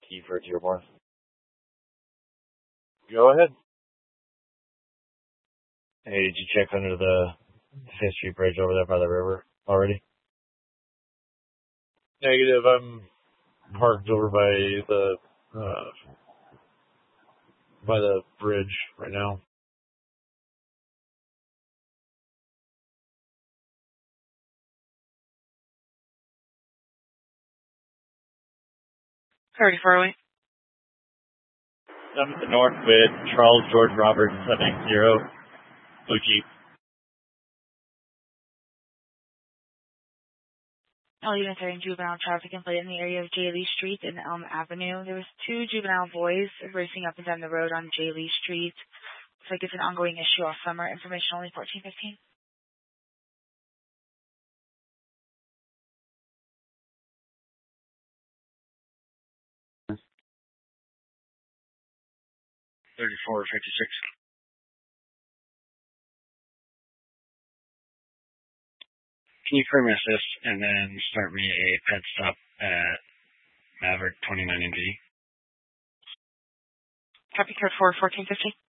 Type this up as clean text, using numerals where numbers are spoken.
Whiskey for Dearborn. Go ahead. Hey, did you check under the Fifth Street Bridge over there by the river already? Negative. I'm parked over uh, by the bridge right now. 3408. I'm at the north with Charles George Roberts 780 Blue Jeep. All units are in juvenile traffic and plate in the area of J. Lee Street and Elm Avenue. There was 2 juvenile boys racing up and down the road on J. Lee Street. Looks like it's an ongoing issue all summer. Information only 1415. $34.56. Can you cream assist and then start me a pet stop at Maverick 29 NG? Copy code 4 1415.